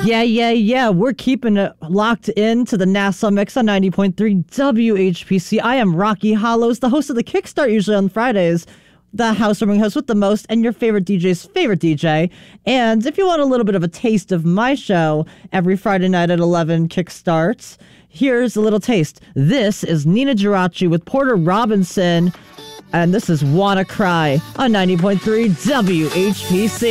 Yeah. We're keeping it locked into the Nassau Mix on 90.3 WHPC. I am Rocky Hollows, the host of the Kickstart, usually on Fridays, the housewarming host with the most, and your favorite DJ's favorite DJ. And if you want a little bit of a taste of my show, every Friday night at 11 Kickstarts, here's a little taste. This is Nina Geraci with Porter Robinson, and this is Wanna Cry on 90.3 WHPC.